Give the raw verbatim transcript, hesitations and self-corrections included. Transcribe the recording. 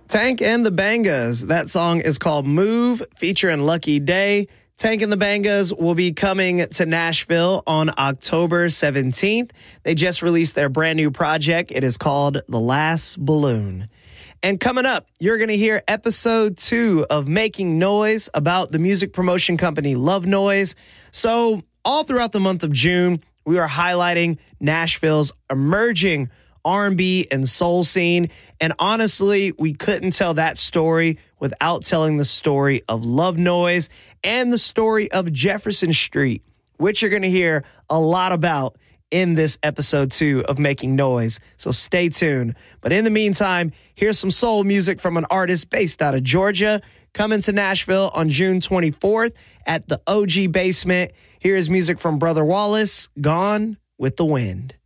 Tank and the Bangas. That song is called Move, featuring Lucky Day. Tank and the Bangas will be coming to Nashville on October seventeenth. They just released their brand new project. It is called The Last Balloon. And coming up, you're going to hear episode two of Making Noise about the music promotion company Love Noise. So all throughout the month of June, we are highlighting Nashville's emerging R and B and soul scene. And honestly, we couldn't tell that story without telling the story of Love Noise and the story of Jefferson Street, which you're going to hear a lot about in this episode two of Making Noise. So stay tuned. But in the meantime, here's some soul music from an artist based out of Georgia, coming to Nashville on June twenty-fourth at the O G Basement. Here is music from Brother Wallace, Gone with the Wind.